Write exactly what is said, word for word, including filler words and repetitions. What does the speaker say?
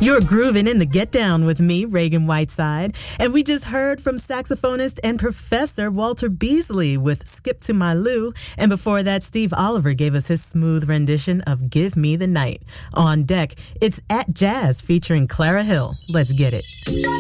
You're grooving in the Get Down with me, Reagan Whiteside, and we just heard from saxophonist and professor Walter Beasley with Skip to My Lou, and before that, Steve Oliver gave us his smooth rendition of Give Me the Night. On deck, it's At Jazz featuring Clara Hill. Let's get it.